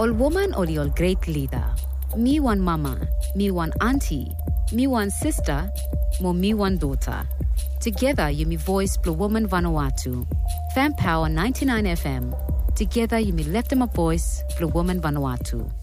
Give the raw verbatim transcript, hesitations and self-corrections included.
Ol woman ol your great leader. Me one mama, me one auntie, me one sister, mo me one daughter. Together you me voice Blue Woman Vanuatu. Fan Power ninety-nine F M. Together you me lift them a voice Blue Woman Vanuatu.